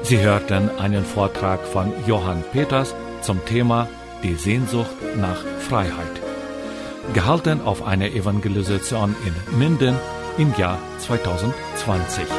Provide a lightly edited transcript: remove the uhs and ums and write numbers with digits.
Sie hörten einen Vortrag von Johann Peters zum Thema Die Sehnsucht nach Freiheit, gehalten auf einer Evangelisation in Minden im Jahr 2020.